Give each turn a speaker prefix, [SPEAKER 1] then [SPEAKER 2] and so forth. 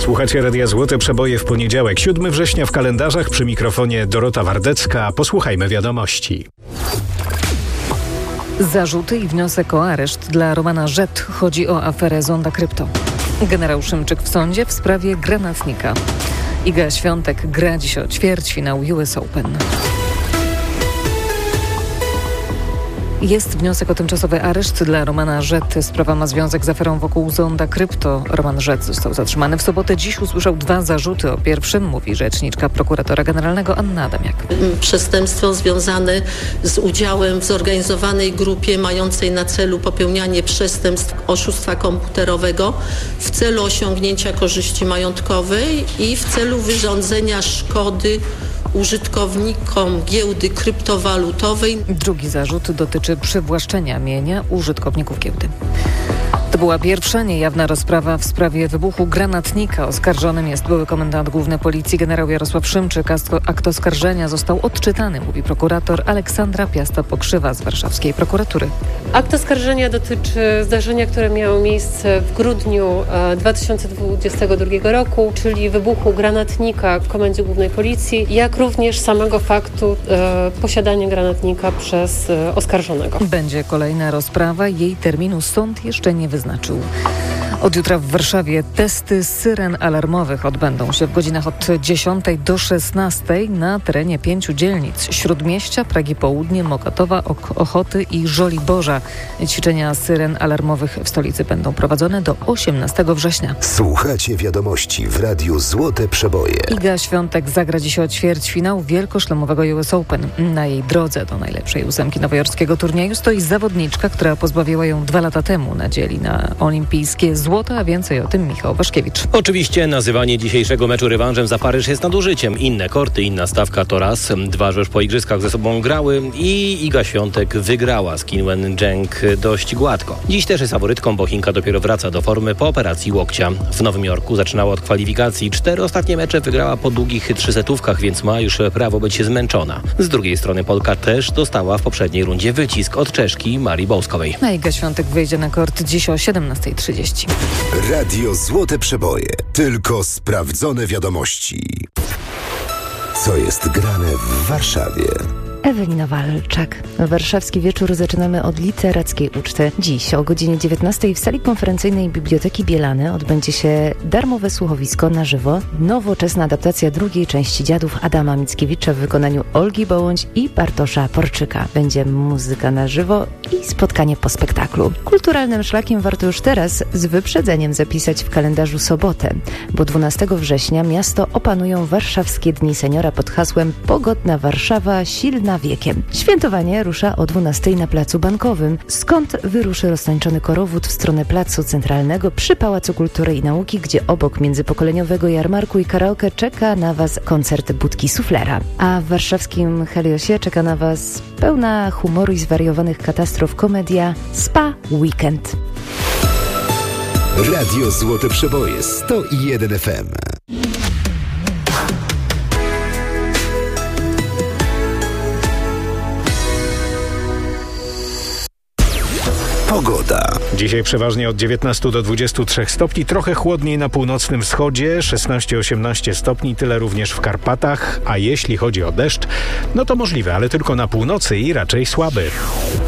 [SPEAKER 1] Słuchacie Radia Złote Przeboje w poniedziałek, 7 września w kalendarzach, przy mikrofonie Dorota Wardecka. Posłuchajmy wiadomości.
[SPEAKER 2] Zarzuty i wniosek o areszt dla Romana Rzet. Chodzi o aferę Zonda Krypto. Generał Szymczyk w sądzie w sprawie granatnika. Iga Świątek gra dziś o ćwierćfinał US Open. Jest wniosek o tymczasowy areszt dla Romana Rzet. Sprawa ma związek z aferą wokół Zonda Krypto. Roman Rzet został zatrzymany w sobotę. Dziś usłyszał 2 zarzuty. O pierwszym mówi rzeczniczka prokuratora generalnego Anna Adamiak.
[SPEAKER 3] Przestępstwo związane z udziałem w zorganizowanej grupie mającej na celu popełnianie przestępstw oszustwa komputerowego w celu osiągnięcia korzyści majątkowej i w celu wyrządzenia szkody użytkownikom giełdy kryptowalutowej.
[SPEAKER 2] Drugi zarzut dotyczy przywłaszczenia mienia użytkowników giełdy. To była pierwsza niejawna rozprawa w sprawie wybuchu granatnika. Oskarżonym jest były komendant główny policji generał Jarosław Szymczyk. Akt oskarżenia został odczytany, mówi prokurator Aleksandra Piasta-Pokrzywa z warszawskiej prokuratury.
[SPEAKER 4] Akt oskarżenia dotyczy zdarzenia, które miało miejsce w grudniu 2022 roku, czyli wybuchu granatnika w Komendzie Głównej Policji, jak również samego faktu posiadania granatnika przez oskarżonego.
[SPEAKER 2] Będzie kolejna rozprawa. Jej terminu sąd jeszcze nie wyznaczył. Od jutra w Warszawie testy syren alarmowych odbędą się w godzinach od 10 do 16 na terenie 5 dzielnic: Śródmieścia, Pragi Południe, Mokotowa, Ochoty i Żoliborza. Ćwiczenia syren alarmowych w stolicy będą prowadzone do 18 września.
[SPEAKER 5] Słuchacie wiadomości w Radiu Złote Przeboje.
[SPEAKER 2] Iga Świątek zagra dziś o ćwierćfinał wielkoszlemowego US Open. Na jej drodze do najlepszej 8 nowojorskiego turnieju stoi zawodniczka, która pozbawiła ją 2 lata temu nadziei na olimpijskie złoto, a więcej o tym Michał Waszkiewicz.
[SPEAKER 6] Oczywiście nazywanie dzisiejszego meczu rewanżem za Paryż jest nadużyciem. Inne korty, inna stawka to raz. 2 już po igrzyskach ze sobą grały i Iga Świątek wygrała z Qin Wen Zheng dość gładko. Dziś też jest faworytką, bo Chinka dopiero wraca do formy po operacji łokcia. W Nowym Jorku zaczynała od kwalifikacji. 4 ostatnie mecze wygrała po długich 3-setówkach, więc ma już prawo być zmęczona. Z drugiej strony Polka też dostała w poprzedniej rundzie wycisk od Czeszki Marii Bołskowej.
[SPEAKER 2] A Iga Świątek wyjdzie na kort dziś o 17:30.
[SPEAKER 5] Radio Złote Przeboje. Tylko sprawdzone wiadomości. Co jest grane w Warszawie?
[SPEAKER 7] Ewelina Walczak. Warszawski wieczór zaczynamy od literackiej uczty. Dziś o godzinie 19 w sali konferencyjnej Biblioteki Bielany odbędzie się darmowe słuchowisko na żywo. Nowoczesna adaptacja drugiej części Dziadów Adama Mickiewicza w wykonaniu Olgi Bołądź i Bartosza Porczyka. Będzie muzyka na żywo i spotkanie po spektaklu. Kulturalnym szlakiem warto już teraz z wyprzedzeniem zapisać w kalendarzu sobotę, bo 12 września miasto opanują Warszawskie Dni Seniora pod hasłem Pogodna Warszawa, silna wiekiem. Świętowanie rusza o 12 na Placu Bankowym, skąd wyruszy roztańczony korowód w stronę Placu Centralnego przy Pałacu Kultury i Nauki, gdzie obok międzypokoleniowego jarmarku i karaoke czeka na Was koncert Budki Suflera. A w warszawskim Heliosie czeka na Was pełna humoru i zwariowanych katastrof komedia Spa Weekend.
[SPEAKER 5] Radio Złote Przeboje 101 FM. Pogoda.
[SPEAKER 1] Dzisiaj przeważnie od 19 do 23 stopni, trochę chłodniej na północnym wschodzie, 16-18 stopni, tyle również w Karpatach, a jeśli chodzi o deszcz, no to możliwe, ale tylko na północy i raczej słaby.